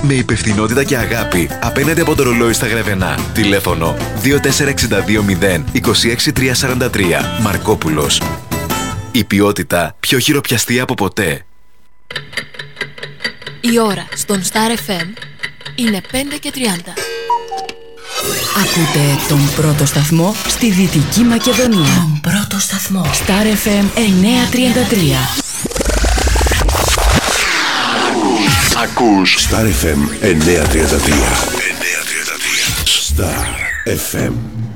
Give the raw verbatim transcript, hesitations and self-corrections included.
Με υπευθυνότητα και αγάπη απέναντι από το ρολόι στα Γρεβενά. Τηλέφωνο δύο τέσσερα έξι δύο μηδέν δύο έξι τρία τέσσερα τρία. Μαρκόπουλος. Η ποιότητα πιο χειροπιαστή από ποτέ. Η ώρα στον Star εφ εμ είναι πέντε και τριάντα. Ακούτε τον πρώτο σταθμό στη Δυτική Μακεδονία. Τον πρώτο σταθμό. Star εφ εμ εννιακόσια τριάντα τρία. Ακούς Star εφ εμ εννιακόσια τριάντα τρία. Star εφ εμ.